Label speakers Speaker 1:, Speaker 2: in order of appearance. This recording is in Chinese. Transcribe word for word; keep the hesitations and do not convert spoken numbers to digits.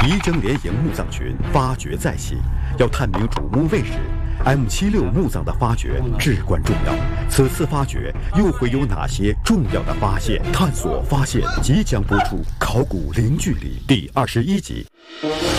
Speaker 1: 仪征连营墓葬群发掘再起，要探明主墓位置。M 七六墓葬的发掘至关重要，此次发掘又会有哪些重要的发现？探索发现即将播出《考古零距离》第二十一集。